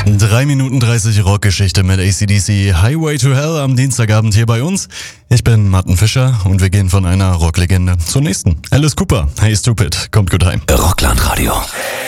3 Minuten 30 Rockgeschichte mit AC/DC Highway to Hell am Dienstagabend hier bei uns. Ich bin Martin Fischer und wir gehen von einer Rocklegende zur nächsten. Alice Cooper, Hey Stupid, kommt gut heim. Rockland Radio.